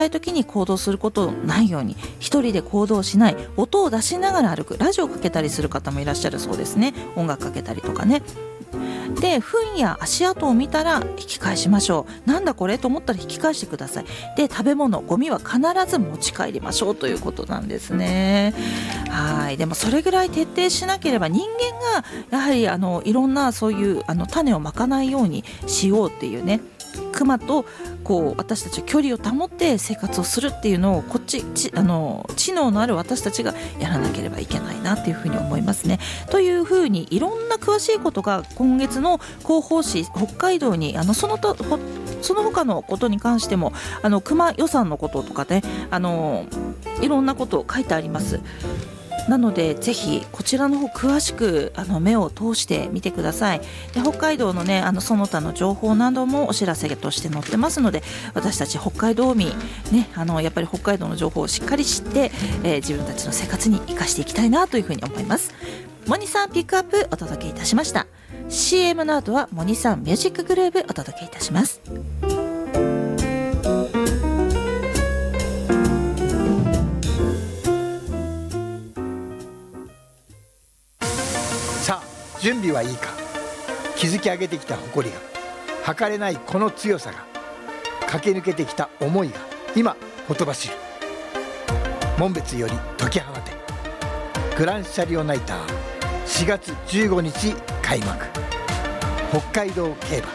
時に行動することないように、一人で行動しない、音を出しながら歩く、ラジオかけたりする方もいらっしゃるそうですね。音楽かけたりとかね。で、糞や足跡を見たら引き返しましょう。なんだこれと思ったら引き返してください。で、食べ物、ゴミは必ず持ち帰りましょうということなんですね。はい。でもそれぐらい徹底しなければ、人間がやはりいろんなそういう種をまかないようにしようっていうね、熊と私たちは距離を保って生活をするっていうのを知能のある私たちがやらなければいけないなっていうふうに思いますね。というふうにいろんな詳しいことが今月の広報誌北海道にその他のことに関しても熊予算のこととかねいろんなこと書いてあります。なのでぜひこちらの方詳しく目を通してみてください。で、北海道のねその他の情報などもお知らせとして載ってますので、私たち北海道民ねやっぱり北海道の情報をしっかり知って、自分たちの生活に生かしていきたいなというふうに思います。モニさんピックアップお届けいたしました。 CM の後はモニさんミュージックグルーヴお届けいたします。 さあ準備はいいか。築き上げてきた誇りが、測れないこの強さが、駆け抜けてきた思いが今ほとばしる。紋別より解き放てグランシャリオナイター4月15日開幕。北海道競馬。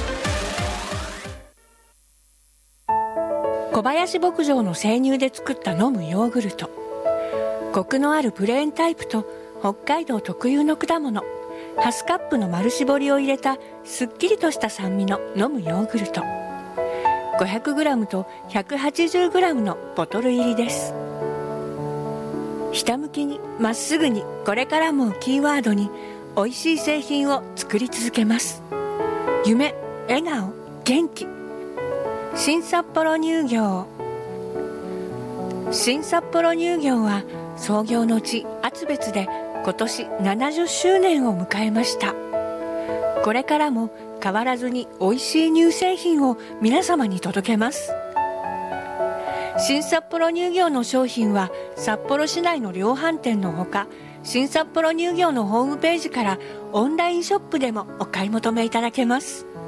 小林牧場の生乳で作った飲むヨーグルト。コクのあるプレーンタイプと北海道特有の果物ハスカップの丸搾りを入れたすっきりとした酸味の飲むヨーグルト。 500g と 180g のボトル入りです。ひたむきにまっすぐに、これからもキーワードに美味しい製品を作り続けます。夢、笑顔、元気。新札幌乳業。新札幌乳業は創業の地厚別で今年70周年を迎えました。これからも変わらずに美味しい乳製品を皆様に届けます。新札幌乳業の商品は札幌市内の量販店のほか、新札幌乳業のホームページからオンラインショップでもお買い求めいただけます。